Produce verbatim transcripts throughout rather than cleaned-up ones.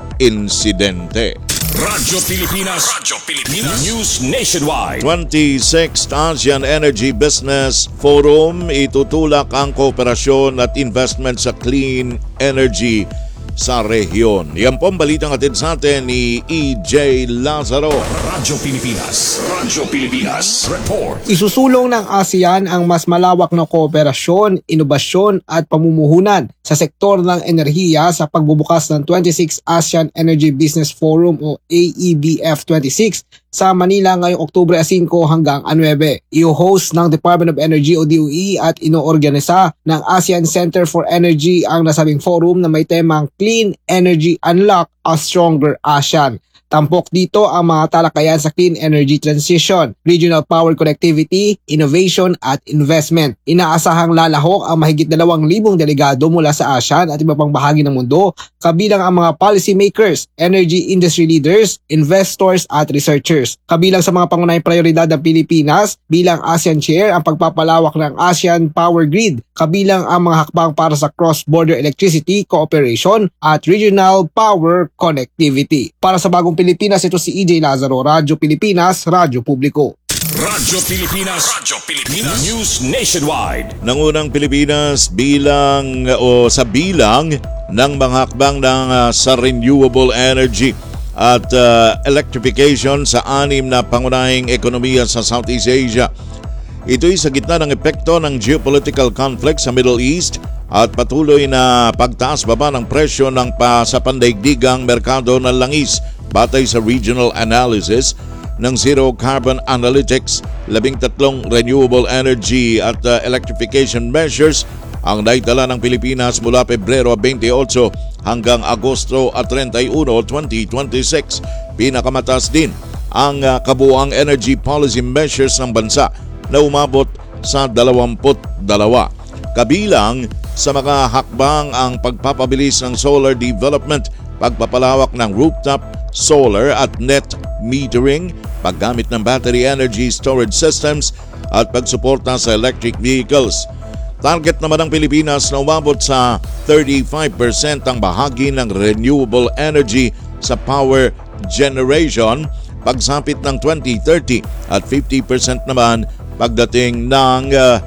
insidente. Radyo Pilipinas, Radyo Pilipinas, News Nationwide. twenty-sixth ASEAN Energy Business Forum, itutulak ang kooperasyon at investment sa clean energy sa rehiyon. Yan po ang balitang atid sa atin ni E J Lazaro. Radyo Pilipinas, Radyo Pilipinas, report. Isusulong ng ASEAN ang mas malawak na kooperasyon, inobasyon at pamumuhunan sa sektor ng enerhiya sa pagbubukas ng twenty-sixth ASEAN Energy Business Forum o A E B F twenty-six sa Manila ngayong Oktubre five hanggang nine. I-host ng Department of Energy o D O E at inoorganisa ng ASEAN Center for Energy ang nasabing forum na may temang Clean Energy Unlock a Stronger ASEAN. Tampok dito ang mga talakayan sa clean energy transition, regional power connectivity, innovation at investment. Inaasahang lalahok ang mahigit dalawang libong delegado mula sa ASEAN at iba pang bahagi ng mundo, kabilang ang mga policy makers, energy industry leaders, investors at researchers. Kabilang sa mga pangunahing prioridad ng Pilipinas bilang ASEAN Chair ang pagpapalawak ng ASEAN Power Grid, kabilang ang mga hakbang para sa cross-border electricity cooperation at regional power connectivity. Para sa bagong Pilipinas, ito si E J Lazaro, Radyo Pilipinas, Radyo Publiko. Radyo Pilipinas, Radyo Pilipinas, News Nationwide. Nangunang Pilipinas bilang o sa bilang ng mga hakbang ng uh, sa renewable energy at uh, electrification sa anim na pangunahing ekonomiya sa Southeast Asia. Ito'y sa gitna ng epekto ng geopolitical conflict sa Middle East at patuloy na pagtaas baba ng presyo ng pa sa pandaigdigang merkado ng langis. Batay sa regional analysis ng Zero Carbon Analytics, labing tatlong renewable energy at uh, electrification measures ang naitala ng Pilipinas mula Pebrero twenty-eight hanggang Agosto thirty-one, twenty twenty-six. Pinakamataas din ang uh, kabuuang energy policy measures ng bansa na umabot sa dalawampu't dalawa. Kabilang sa mga hakbang ang pagpapabilis ng solar development, pagpapalawak ng rooftop solar at net metering, paggamit ng battery energy storage systems at pagsuporta sa electric vehicles. Target naman ng Pilipinas na umabot sa thirty-five percent ang bahagi ng renewable energy sa power generation pagsapit ng twenty thirty at fifty percent naman pagdating ng uh,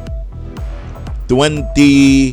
twenty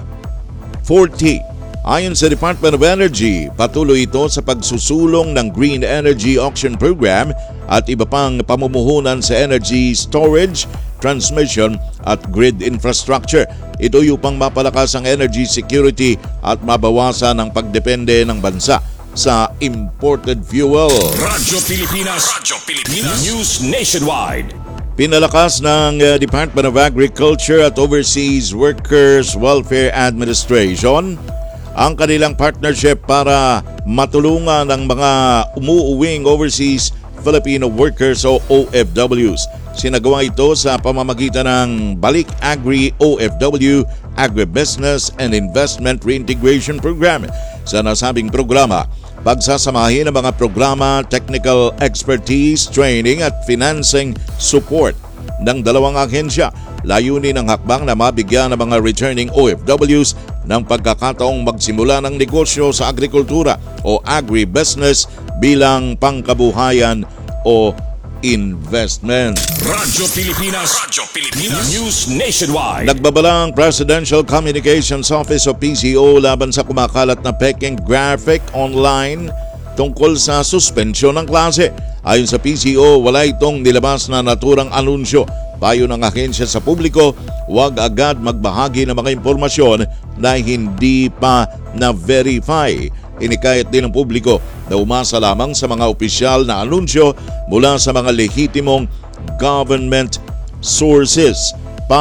forty. Ayon sa Department of Energy, patuloy ito sa pagsusulong ng Green Energy Auction Program at iba pang pamumuhunan sa energy storage, transmission at grid infrastructure. Ito upang mapalakas ang energy security at mabawasan ang pagdepende ng bansa sa imported fuel. Radyo Pilipinas, Radyo Pilipinas, News Nationwide. Pinalakas ng uh, Department of Agriculture at Overseas Workers Welfare Administration ang kanilang partnership para matulungan ang mga umuuwing overseas Filipino workers o O F Ws. Sinagawa ito sa pamamagitan ng Balik Agri O F W Agribusiness and Investment Reintegration Program. Sa nasabing programa, pagsasamahin ang mga programa, technical expertise, training at financing support ng dalawang ahensya. Layunin ng hakbang na mabigyan ng mga returning O F Ws ng pagkakataong magsimula ng negosyo sa agrikultura o agribusiness bilang pangkabuhayan o investment. Radyo Pilipinas, Radyo Pilipinas, News Nationwide. Nagbabala ang Presidential Communications Office o P C O laban sa kumakalat na peking graphic online tungkol sa suspensyon ng klase. Ayon sa P C O, wala itong nilabas na naturang anunsyo. Payo ng ahensya sa publiko, huwag agad magbahagi ng mga impormasyon na hindi pa na-verify. Inikayat din ng publiko na umasa lamang sa mga opisyal na anunsyo mula sa mga lehitimong government sources.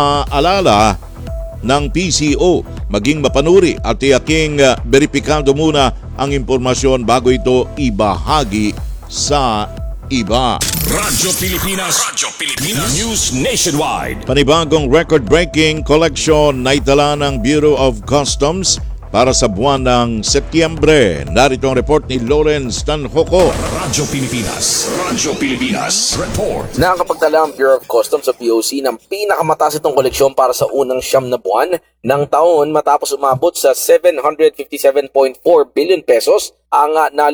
Paalala ng P C O, maging mapanuri at tiyaking uh, beripikado muna ang impormasyon bago ito ibahagi sa iba. Radyo Pilipinas, Radyo Pilipinas, News Nationwide. Panibagong record-breaking collection na itala ng Bureau of Customs para sa buwan ng Setyembre. Narito ang report ni Lawrence Tanhoco. Radyo Pilipinas, Radyo Pilipinas, report. Nakakapagtala ang Bureau of Customs sa P O C ng pinakamataas itong koleksyon para sa unang siyam na buwan ng taon matapos umabot sa seven hundred fifty-seven point four billion pesos ang uh,